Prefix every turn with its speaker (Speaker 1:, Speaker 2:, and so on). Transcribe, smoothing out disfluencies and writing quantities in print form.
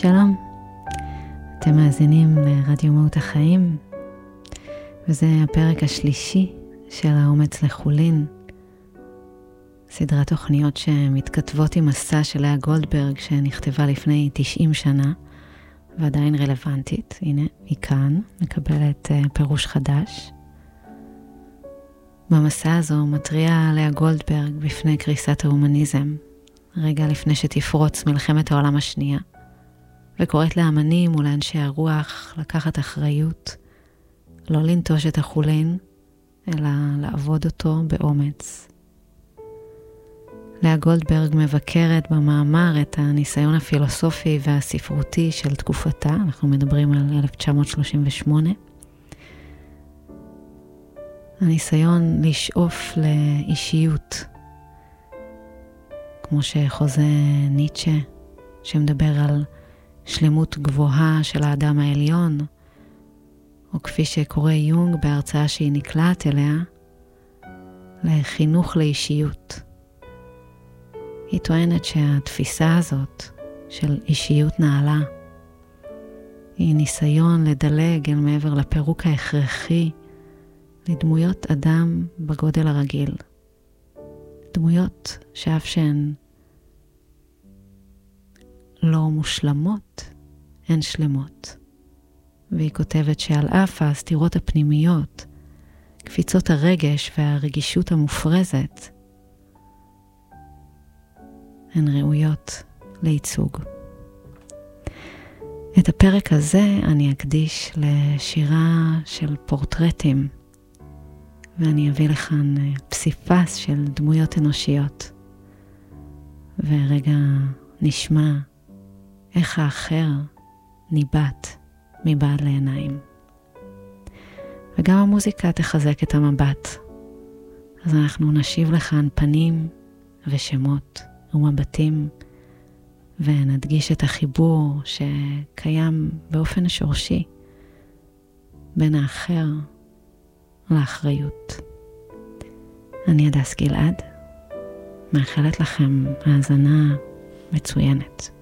Speaker 1: שלום, אתם מאזינים לרדיו מהות החיים, וזה הפרק השלישי של האומץ לחולין, סדרת תוכניות שמתכתבות עם מסע של לאה גולדברג שנכתבה לפני 90 שנה, ועדיין רלוונטית. הנה, היא כאן, מקבלת פירוש חדש. במסע הזו מטריעה לאה גולדברג בפני קריסת ההומניזם, רגע לפני שתפרוץ מלחמת העולם השנייה, וקוראת לאמנים ולאנשי הרוח לקחת אחריות, לא לנטוש את החולין, אלא לעבוד אותו באומץ. לאה גולדברג מבקרת במאמר את הניסיון הפילוסופי והספרותי של תקופתה, אנחנו מדברים על 1938, הניסיון לשאוף לאישיות, כמו שחוזה ניטשה, שמדבר על שלמות גבוהה של האדם העליון, או כפי שקורא יונג בהרצאה שהיא נקלעת אליה, לחינוך לאישיות. היא טוענת שהתפיסה הזאת של אישיות נעלה, היא ניסיון לדלג אל מעבר לפירוק ההכרחי לדמויות אדם בגודל הרגיל. דמויות שאף שהן לא מושלמות, הן שלמות. והיא כותבת שעל אף הסתירות הפנימיות, קפיצות הרגש והרגישות המופרזת, הן ראויות לייצוג. את הפרק הזה אני אקדיש לשירה של פורטרטים, ואני אביא לכאן פסיפס של דמויות אנושיות. ורגע נשמע איך האחר ניבט מבעד לעיניים. וגם המוזיקה תחזק את המבט. אז אנחנו נשיב לכאן פנים ושמות ומבטים, ונדגיש את החיבור שקיים באופן שורשי בין האחר לאחריות. אני הדס גלעד, מאחלת לכם האזנה מצוינת.